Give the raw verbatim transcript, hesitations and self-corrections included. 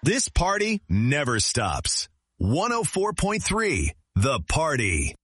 This party never stops. one oh four point three, The Party.